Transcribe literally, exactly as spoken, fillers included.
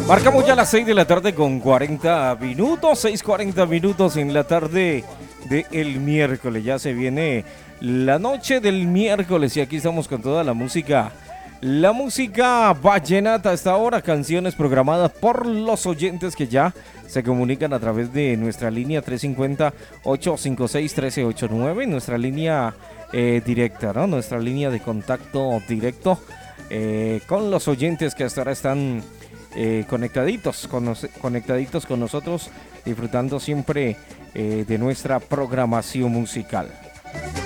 Marcamos ya las seis de la tarde con cuarenta minutos, seis cuarenta minutos en la tarde del miércoles. Ya se viene la noche del miércoles y aquí estamos con toda la música. La música vallenata a esta hora, canciones programadas por los oyentes que ya se comunican a través de nuestra línea tres cinco cero, ocho cinco seis, uno tres ocho nueve, nuestra línea eh, directa, ¿no? Nuestra línea de contacto directo eh, con los oyentes que hasta ahora están eh, conectaditos, con nos, conectaditos con nosotros, disfrutando siempre eh, de nuestra programación musical.